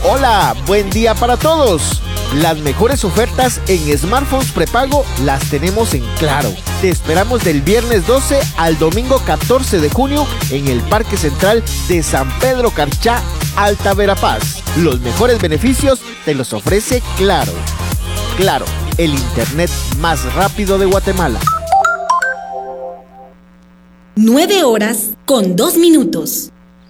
Hola, buen día para todos. Las mejores ofertas en smartphones prepago las tenemos en Claro. Te esperamos del viernes 12 al domingo 14 de junio en el Parque Central de San Pedro Carchá, Alta Verapaz. Los mejores beneficios te los ofrece Claro. Claro, el internet más rápido de Guatemala. 9:02.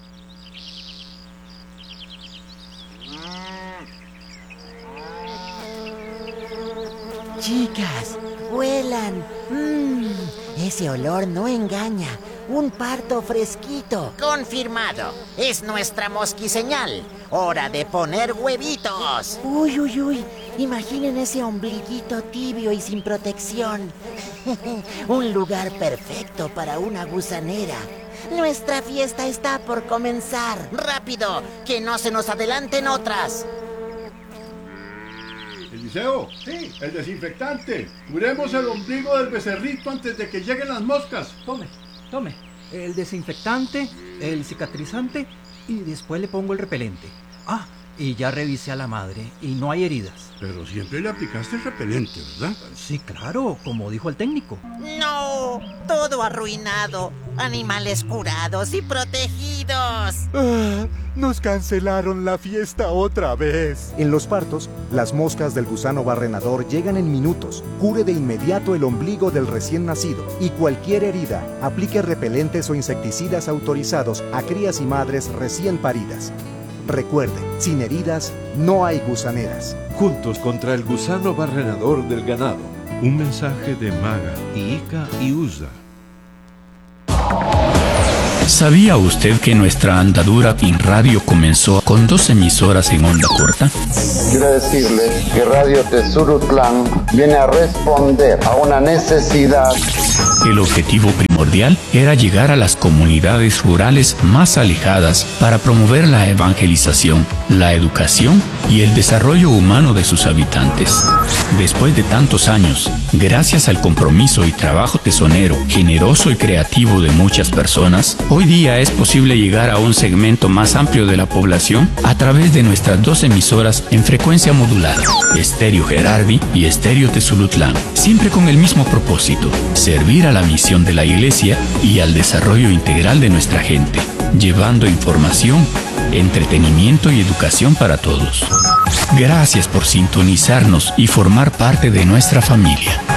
Chicas, vuelan. Ese olor no engaña. Un parto fresquito. Confirmado. Es nuestra mosquiseñal. Hora de poner huevitos. Uy. Imaginen ese ombliguito tibio y sin protección. Un lugar perfecto para una gusanera. Nuestra fiesta está por comenzar. ¡Rápido! ¡Que no se nos adelanten otras! Eliseo, sí, el desinfectante. Curemos el ombligo del becerrito antes de que lleguen las moscas. Tome. El desinfectante, el cicatrizante y después le pongo el repelente. Y ya revisé a la madre y no hay heridas. Pero siempre le aplicaste el repelente, ¿verdad? Sí, claro, como dijo el técnico. ¡No! Todo arruinado. Animales curados y protegidos. Nos cancelaron la fiesta otra vez. En los partos, las moscas del gusano barrenador llegan en minutos. Cure de inmediato el ombligo del recién nacido y cualquier herida, aplique repelentes o insecticidas autorizados a crías y madres recién paridas. Recuerde, sin heridas no hay gusaneras. Juntos contra el gusano barrenador del ganado. Un mensaje de MAGA, IICA y USA. ¿Sabía usted que nuestra andadura en radio comenzó con 2 emisoras en onda corta? Quiero decirles que Radio Tezulutlán viene a responder a una necesidad. El objetivo primordial era llegar a las comunidades rurales más alejadas para promover la evangelización, la educación y el desarrollo humano de sus habitantes. Después de tantos años, gracias al compromiso y trabajo tesonero, generoso y creativo de muchas personas, hoy día es posible llegar a un segmento más amplio de la población a través de nuestras 2 emisoras en frecuencia modulada, Estéreo Gerardi y Estéreo Tezulutlán, siempre con el mismo propósito: servir a la misión de la Iglesia y al desarrollo integral de nuestra gente, llevando información, entretenimiento y educación para todos. Gracias por sintonizarnos y formar parte de nuestra familia.